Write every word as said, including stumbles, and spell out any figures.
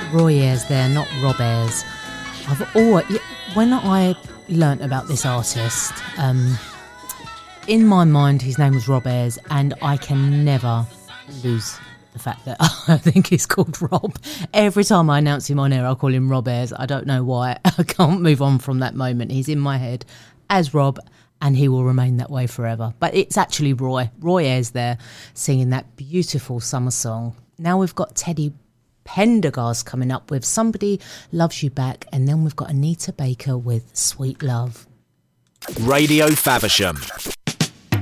Roy Ayers there, not Rob Ayers. I've always, when I learnt about this artist, um, in my mind his name was Rob Ayers, and I can never lose the fact that I think he's called Rob. Every time I announce him on air, I'll call him Rob Ayers. I don't know why. I can't move on from that moment. He's in my head as Rob, and he will remain that way forever. But it's actually Roy. Roy Ayers there singing that beautiful summer song. Now we've got Teddy Pendergast coming up with Somebody Loves You Back, and then we've got Anita Baker with Sweet Love. Radio Faversham.